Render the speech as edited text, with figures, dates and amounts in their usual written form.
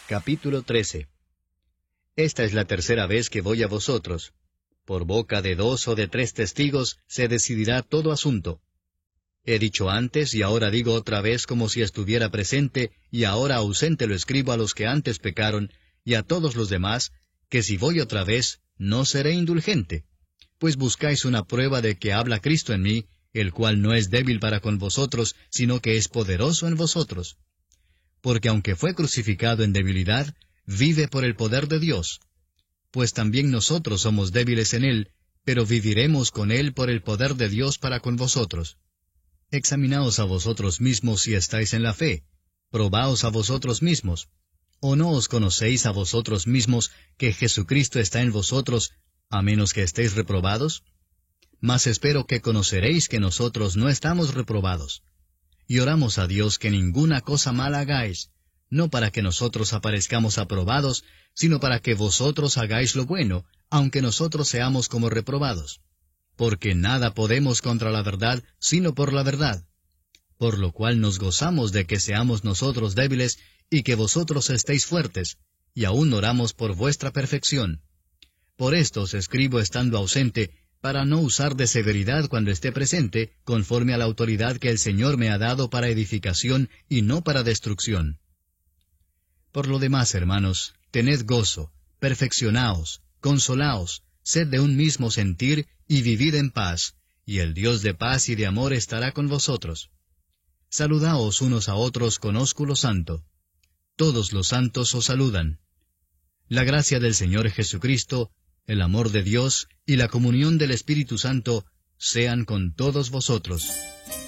Capítulo 13. Esta es la tercera vez que voy a vosotros. Por boca de 2 o de 3 testigos se decidirá todo asunto. He dicho antes y ahora digo otra vez como si estuviera presente, y ahora ausente lo escribo a los que antes pecaron, y a todos los demás, que si voy otra vez, no seré indulgente. Pues buscáis una prueba de que habla Cristo en mí, el cual no es débil para con vosotros, sino que es poderoso en vosotros. Porque aunque fue crucificado en debilidad, vive por el poder de Dios. Pues también nosotros somos débiles en él, pero viviremos con él por el poder de Dios para con vosotros. Examinaos a vosotros mismos si estáis en la fe. Probaos a vosotros mismos. ¿O no os conocéis a vosotros mismos que Jesucristo está en vosotros, a menos que estéis reprobados? Mas espero que conoceréis que nosotros no estamos reprobados. Y oramos a Dios que ninguna cosa mala hagáis, no para que nosotros aparezcamos aprobados, sino para que vosotros hagáis lo bueno, aunque nosotros seamos como reprobados. Porque nada podemos contra la verdad, sino por la verdad. Por lo cual nos gozamos de que seamos nosotros débiles, y que vosotros estéis fuertes, y aún oramos por vuestra perfección. Por esto os escribo estando ausente, para no usar de severidad cuando esté presente, conforme a la autoridad que el Señor me ha dado para edificación y no para destrucción. Por lo demás, hermanos, tened gozo, perfeccionaos, consolaos, sed de un mismo sentir y vivid en paz, y el Dios de paz y de amor estará con vosotros. Saludaos unos a otros con ósculo santo. Todos los santos os saludan. La gracia del Señor Jesucristo, el amor de Dios y la comunión del Espíritu Santo sean con todos vosotros.